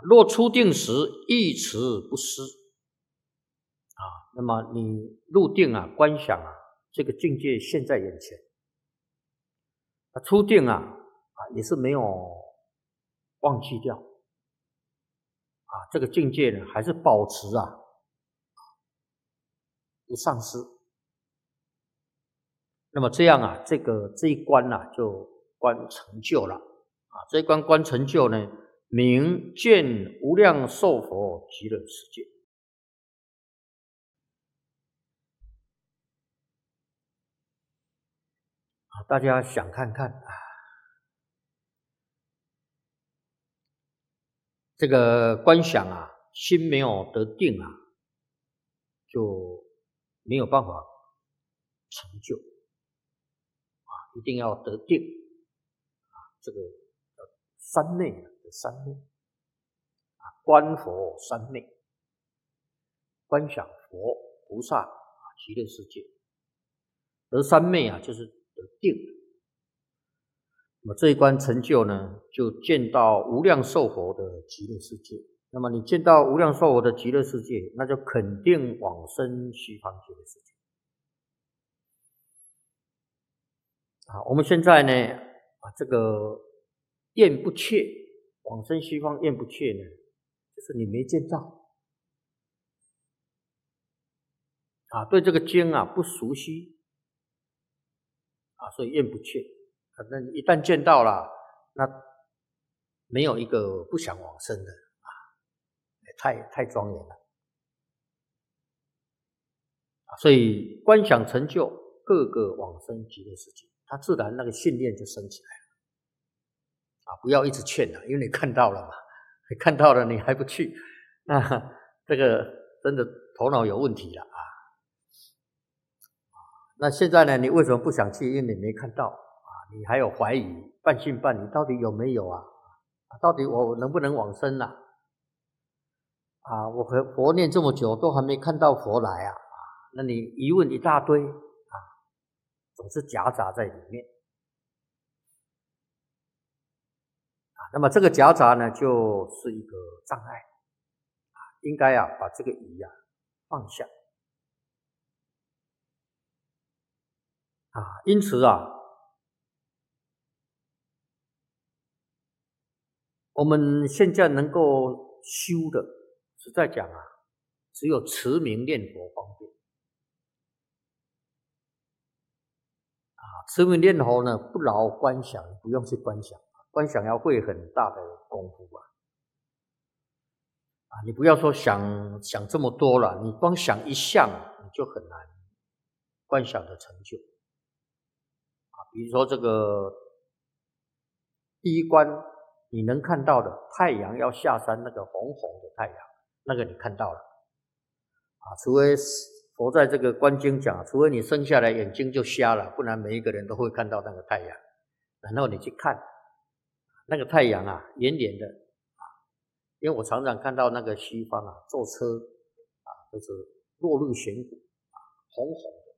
若初定时，一持不失那么你入定观想这个境界现在眼前，初定也是没有忘记掉这个境界呢，还是保持不丧失。那么这样这一关就观成就了这一关观成就呢，名见无量寿佛极乐世界。大家想看看这个观想心没有得定就没有办法成就一定要得定这个三昧的三昧观佛三昧，观想佛菩萨极乐世界，得三昧就是得定。那么这一关成就呢，就见到无量寿佛的极乐世界。那么你见到无量寿佛的极乐世界，那就肯定往生西方极乐世界。我们现在呢这个厌不切，往生西方厌不切呢，就是你没见到对这个经不熟悉所以厌不切。那你一旦见到了，那没有一个不想往生的太庄严了所以观想成就，各个往生极乐世界，他自然那个信念就升起来了不要一直劝因为你看到了嘛，你看到了你还不去，那这个真的头脑有问题了那现在呢，你为什么不想去？因为你没看到你还有怀疑，半信半疑，到底有没有到底我能不能往生我和佛念这么久都还没看到佛来那你疑问一大堆总是夹杂在里面那么这个夹杂呢，就是一个障碍应该把这个疑放下因此我们现在能够修的，实在讲只有持名念佛方便持名念佛呢，不劳观想，不用去观想，观想要费很大的功夫你不要说想这么多了，你光想一项你就很难观想的成就比如说这个第一关你能看到的太阳要下山，那个红红的太阳，那个你看到了除非佛在这个观经讲，除非你生下来眼睛就瞎了，不然每一个人都会看到那个太阳。然后你去看那个太阳圆圆的因为我常常看到那个西方坐车就是落日悬谷红红的，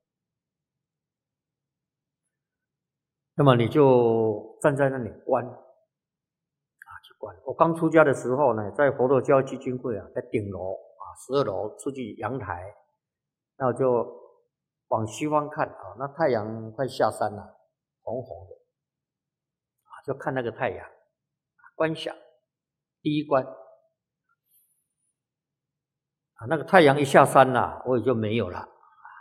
那么你就站在那里观去观。我刚出家的时候呢，在佛陀教基金会在顶楼12楼出去阳台，那我就往西方看那太阳快下山了，红红的就看那个太阳观想第一关那个太阳一下山我也就没有了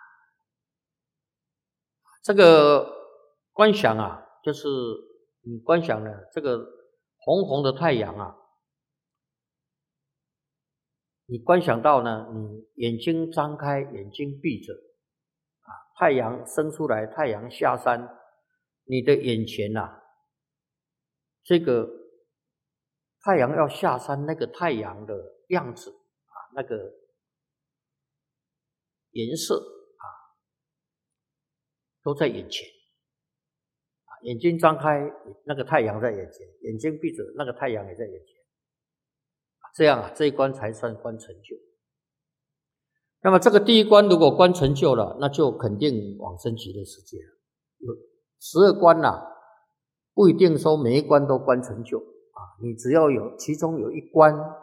这个观想就是你观想呢这个红红的太阳你观想到呢，你眼睛张开，眼睛闭着太阳升出来，太阳下山，你的眼前这个太阳要下山，那个太阳的样子那个颜色都在眼前眼睛张开，那个太阳在眼前，眼睛闭着，那个太阳也在眼前这样这一关才算观成就。那么这个第一关如果观成就了，那就肯定往生极乐世界了。有12关不一定说每一关都观成就你只要有其中有一关